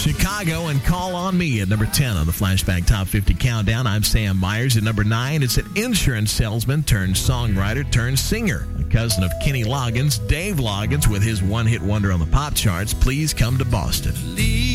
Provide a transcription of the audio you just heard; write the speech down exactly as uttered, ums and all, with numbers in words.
Chicago and Call on Me at number ten on the Flashback Top fifty Countdown. I'm Sam Myers. At number nine, it's an insurance salesman turned songwriter turned singer. A cousin of Kenny Loggins, Dave Loggins, with his one-hit wonder on the pop charts, Please Come to Boston.